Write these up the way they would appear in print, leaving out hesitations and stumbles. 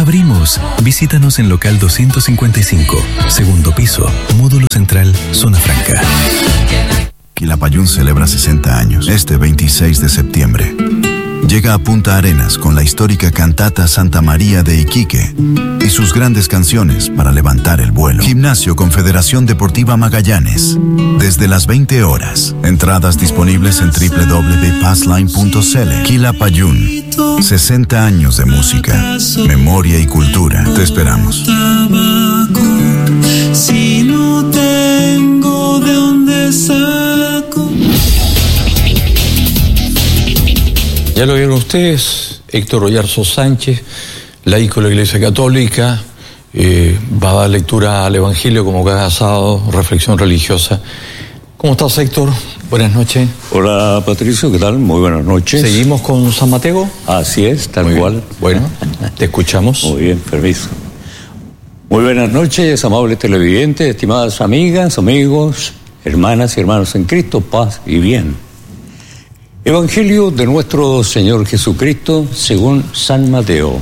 abrimos. Visítanos en local 255, segundo piso, módulo central, Zona Franca. Quilapayún celebra 60 años este 26 de septiembre. Llega a Punta Arenas con la histórica cantata Santa María de Iquique y sus grandes canciones para levantar el vuelo. Gimnasio Confederación Deportiva Magallanes. Desde las 20 horas. Entradas disponibles en www.passline.cl. Quilapayún. 60 años de música, memoria y cultura. Te esperamos. Si no tengo de dónde saco. Ya lo vieron ustedes, Héctor Oyarzo Sánchez, laico de la Iglesia Católica, va a dar lectura al Evangelio como cada sábado, reflexión religiosa. ¿Cómo estás, Héctor? Buenas noches. Hola, Patricio, ¿qué tal? Muy buenas noches. ¿Seguimos con San Mateo? Así es, tal cual. Bueno, te escuchamos. Muy bien, permiso. Muy buenas noches, amables televidentes, estimadas amigas, amigos, hermanas y hermanos en Cristo, paz y bien. Evangelio de nuestro Señor Jesucristo según San Mateo.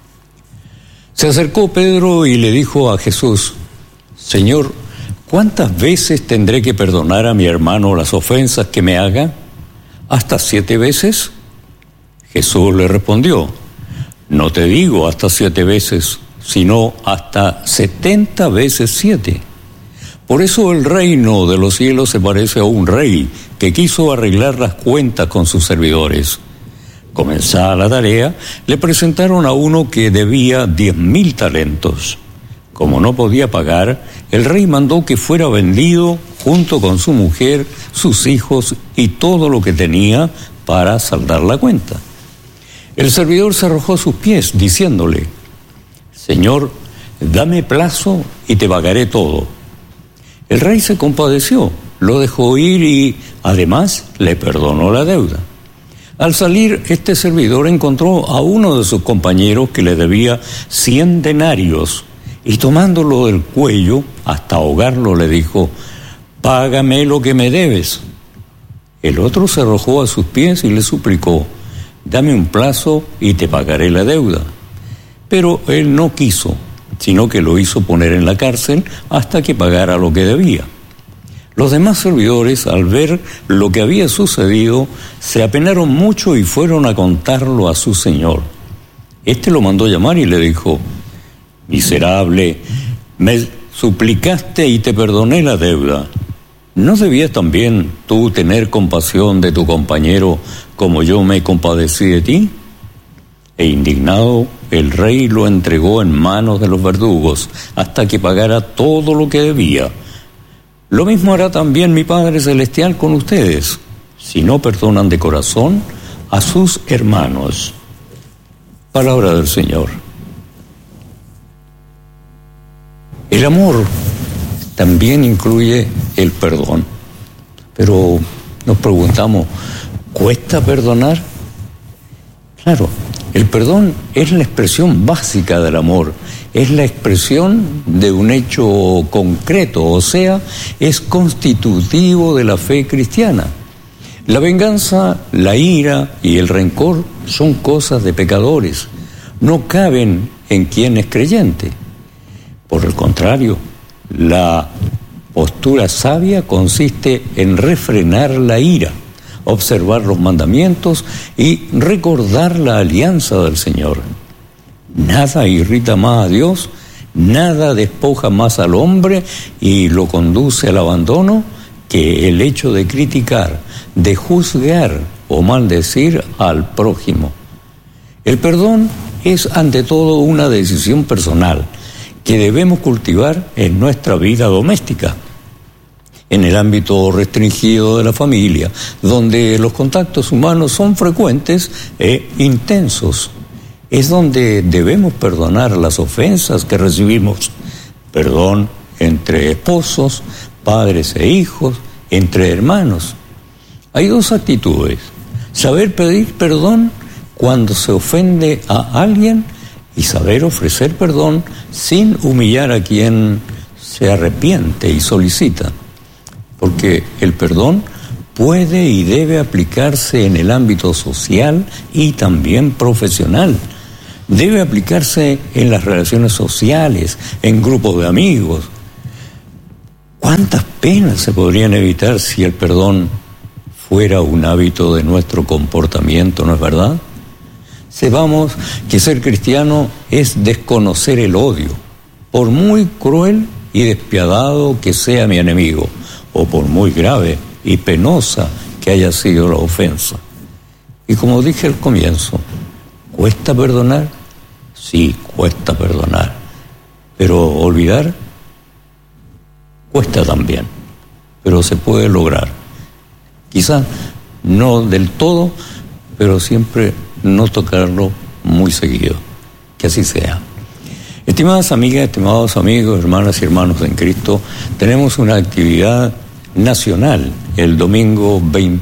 Se acercó Pedro y le dijo a Jesús: Señor, ¿cuántas veces tendré que perdonar a mi hermano las ofensas que me haga? ¿Hasta 7 veces? Jesús le respondió: No te digo hasta 7 veces, sino hasta 70 veces 7. Por eso el reino de los cielos se parece a un rey que quiso arreglar las cuentas con sus servidores. Comenzada la tarea, le presentaron a uno que debía 10.000 talentos. Como no podía pagar, el rey mandó que fuera vendido junto con su mujer, sus hijos y todo lo que tenía para saldar la cuenta. El servidor se arrojó a sus pies, diciéndole: Señor, dame plazo y te pagaré todo. El rey se compadeció, lo dejó ir y, además, le perdonó la deuda. Al salir, este servidor encontró a uno de sus compañeros que le debía 100 denarios y, tomándolo del cuello hasta ahogarlo, le dijo: Págame lo que me debes. El otro se arrojó a sus pies y le suplicó: Dame un plazo y te pagaré la deuda. Pero él no quiso, sino que lo hizo poner en la cárcel hasta que pagara lo que debía. Los demás servidores, al ver lo que había sucedido, se apenaron mucho y fueron a contarlo a su señor. Este lo mandó llamar y le dijo: Miserable, me suplicaste y te perdoné la deuda. ¿No debías también tú tener compasión de tu compañero como yo me compadecí de ti? E indignado, el rey lo entregó en manos de los verdugos hasta que pagara todo lo que debía. Lo mismo hará también mi Padre Celestial con ustedes, si no perdonan de corazón a sus hermanos. Palabra del Señor. El amor también incluye el perdón. Pero nos preguntamos, ¿cuesta perdonar? Claro. El perdón es la expresión básica del amor, es la expresión de un hecho concreto, o sea, es constitutivo de la fe cristiana. La venganza, la ira y el rencor son cosas de pecadores, no caben en quien es creyente. Por el contrario, la postura sabia consiste en refrenar la ira, observar los mandamientos y recordar la alianza del Señor. Nada irrita más a Dios, nada despoja más al hombre y lo conduce al abandono que el hecho de criticar, de juzgar o maldecir al prójimo. El perdón es ante todo una decisión personal que debemos cultivar en nuestra vida doméstica. En el ámbito restringido de la familia, donde los contactos humanos son frecuentes e intensos, es donde debemos perdonar las ofensas que recibimos. Perdón entre esposos, padres e hijos, entre hermanos. Hay 2 actitudes: saber pedir perdón cuando se ofende a alguien y saber ofrecer perdón sin humillar a quien se arrepiente y solicita. Porque el perdón puede y debe aplicarse en el ámbito social y también profesional. Debe aplicarse en las relaciones sociales, en grupos de amigos. ¿Cuántas penas se podrían evitar si el perdón fuera un hábito de nuestro comportamiento, no es verdad? Sepamos que ser cristiano es desconocer el odio, por muy cruel y despiadado que sea mi enemigo, o por muy grave y penosa que haya sido la ofensa. Y como dije al comienzo, ¿cuesta perdonar? Sí, cuesta perdonar. Pero olvidar cuesta también, pero se puede lograr. Quizá no del todo, pero siempre no tocarlo muy seguido. Que así sea. Estimadas amigas, estimados amigos, hermanas y hermanos en Cristo, tenemos una actividad nacional el domingo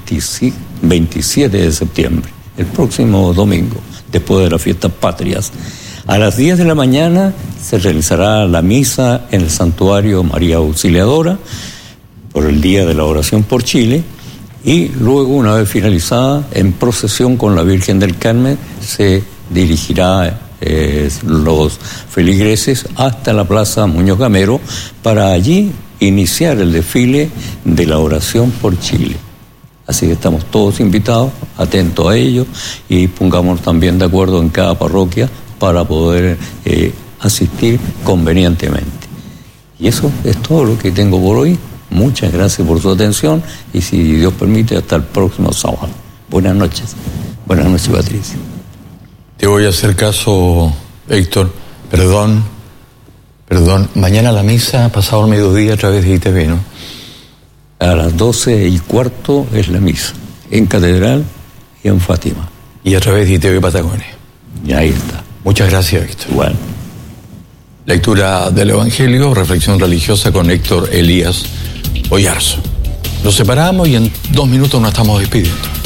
27 de septiembre, el próximo domingo, después de las fiestas patrias. A las 10 de la mañana se realizará la misa en el Santuario María Auxiliadora por el Día de la Oración por Chile, y luego, una vez finalizada, en procesión con la Virgen del Carmen, se dirigirá los feligreses hasta la Plaza Muñoz Gamero para allí iniciar el desfile de la oración por Chile. Así que estamos todos invitados, atentos a ello, y pongamos también de acuerdo en cada parroquia para poder asistir convenientemente. Y eso es todo lo que tengo por hoy. Muchas gracias por su atención y, si Dios permite, hasta el próximo sábado. Buenas noches. Buenas noches, Patricia. Te voy a hacer caso, Héctor. Perdón. Mañana la misa, pasado el mediodía, a través de ITV, ¿no? A las 12:15 es la misa, en Catedral y en Fátima. Y a través de ITV Patagonia. Y ahí está. Muchas gracias, Héctor. Igual. Lectura del Evangelio, reflexión religiosa con Héctor Elías Oyarzo. Nos separamos y en 2 minutos nos estamos despidiendo.